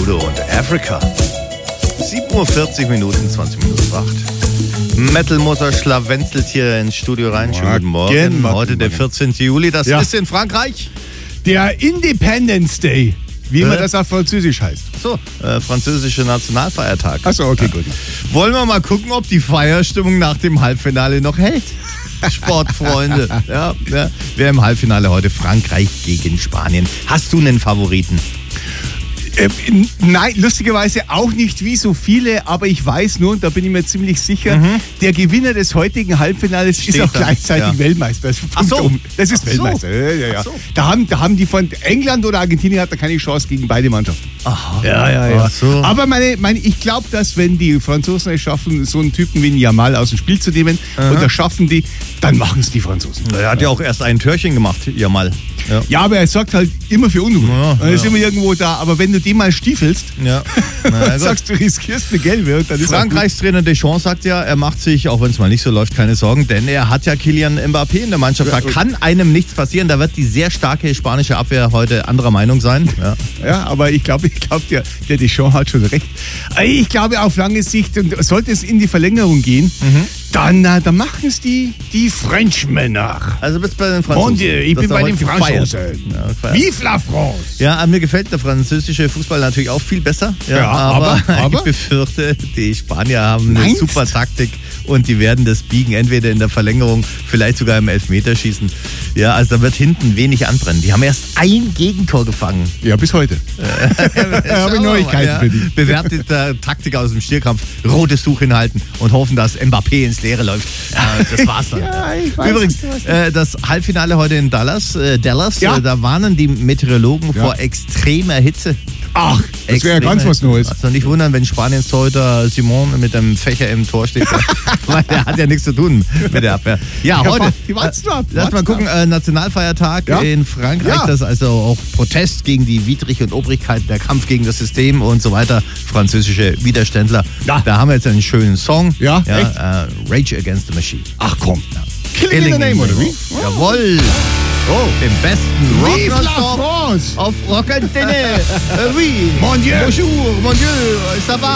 Udo und Africa. 7:40 Minuten, 20 Minuten nach 8. Metal-Motor schlawenzelt hier ins Studio rein. Schönen guten Morgen. Heute der 14. Juli. Das ist in Frankreich der Independence Day, wie man das auf Französisch heißt. So, französische Nationalfeiertag. Achso, okay, gut. Wollen wir mal gucken, ob die Feierstimmung nach dem Halbfinale noch hält? Sportfreunde. Ja. Wer im Halbfinale heute? Frankreich gegen Spanien. Hast du einen Favoriten? Nein, lustigerweise auch nicht wie so viele, aber ich weiß nur, und da bin ich mir ziemlich sicher, der Gewinner des heutigen Halbfinales ist auch gleichzeitig Weltmeister. Ach so. Das ist Weltmeister. Ja. So. Da haben die von England oder Argentinien hat da keine Chance gegen beide Mannschaften. Aha. Ja. Ach so. Aber ich glaube, dass wenn die Franzosen es schaffen, so einen Typen wie Jamal aus dem Spiel zu nehmen, und das schaffen die, dann machen es die Franzosen. Er hat ja auch erst ein Türchen gemacht, Jamal. Ja, aber er sorgt halt immer für Unruhe. Ja, er ist immer irgendwo da. Aber wenn du den mal stiefelst, sagst du, riskierst eine gelbe. Und dann ist Frankreichs Trainer Deschamps sagt ja, er macht sich, auch wenn es mal nicht so läuft, keine Sorgen, denn er hat ja Kylian Mbappé in der Mannschaft. Da kann einem nichts passieren. Da wird die sehr starke spanische Abwehr heute anderer Meinung sein. Ja, aber ich glaube, der Deschamps hat schon recht. Ich glaube, auf lange Sicht, und sollte es in die Verlängerung gehen, dann machen es die Frenchmen nach. Also bist du bei den Franzosen. Und ich bin bei den Franzosen. Vive la France! Ja, mir gefällt der französische Fußball natürlich auch viel besser. Aber ich befürchte, die Spanier haben eine super Taktik und die werden das biegen, entweder in der Verlängerung, vielleicht sogar im Elfmeterschießen. Ja, also da wird hinten wenig anbrennen. Die haben erst ein Gegentor gefangen. Ja, bis heute. Habe ich Neuigkeiten für dich. Bewährte Taktik aus dem Stierkampf, rotes Tuch hinhalten und hoffen, dass Mbappé ins Leere läuft. Das war's dann. Ich weiß, übrigens, das Halbfinale heute in Dallas, da warnen die Meteorologen vor extremer Hitze. Ach, das wäre ja ganz was Neues. Also nicht wundern, wenn Spaniens Torhüter Simon mit einem Fächer im Tor steht. Weil der hat ja nichts zu tun mit der Abwehr. Ja, heute. Lass mal gucken, Nationalfeiertag in Frankreich. Das ist also auch Protest gegen die Widrigkeit und Obrigkeit, der Kampf gegen das System und so weiter. Französische Widerständler. Ja. Da haben wir jetzt einen schönen Song. Rage Against the Machine. Ach komm. Killing in the Name, oder wie? Jawohl. Im besten Rock Vive la France! auf Rockantenne. Oui. Mon Dieu. Bonjour, mon Dieu. Ça va?